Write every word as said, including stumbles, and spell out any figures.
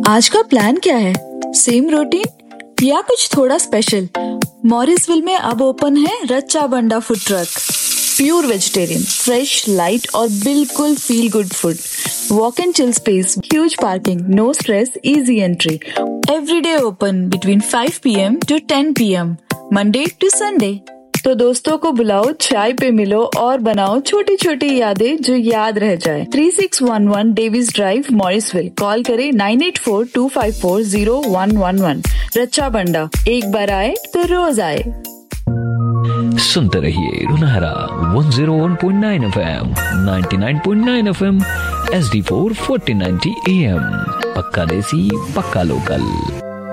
आज का प्लान क्या है? सेम रूटीन या कुछ थोड़ा स्पेशल? मॉरिसविल में अब ओपन है रच्चा बंडा food truck. Pure vegetarian, fresh, light और बिल्कुल feel good food. Walk and chill space, huge parking, no stress, easy entry. Every day open between five P M to ten P M, Monday to Sunday. तो दोस्तों को बुलाओ, चाय पे मिलो और बनाओ छोटी छोटी यादें जो याद रह जाए। Three six one one Davis drive, Morrisville. Call करें nine eight four to five four zero one one one. रच्चा बंडा, एक बार आए तो रोज आए। सुनते रहिए रुनहरा one zero one point nine F M, ninety nine point nine F M, H D four fourteen ninety A M. पक्का देसी, पक्का लोकल।